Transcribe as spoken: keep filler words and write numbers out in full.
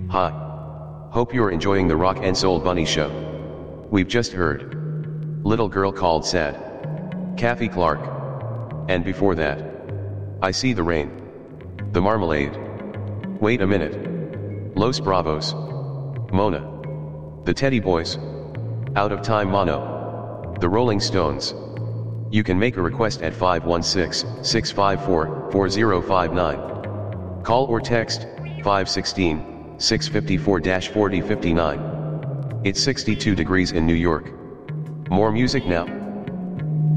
Hi. Hope you're enjoying the Rock and Soul Bunny Show. We've just heard Little Girl Called Sad, Kathy Clark. And before that, I See the Rain, The Marmalade. Wait a minute. Los Bravos, Mona, The Teddy Boys, Out of Time Mono, The Rolling Stones. You can make a request at five one six, six five four, four zero five nine. Call or text five one six, six five four, four zero five nine. It's sixty-two degrees in New York. More music now.